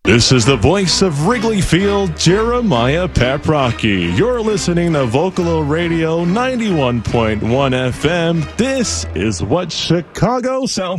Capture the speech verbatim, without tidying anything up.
This is the voice of Wrigley Field, Jeremiah Paprocki. You're listening to Vocalo Radio ninety-one point one F M. This is what Chicago sounds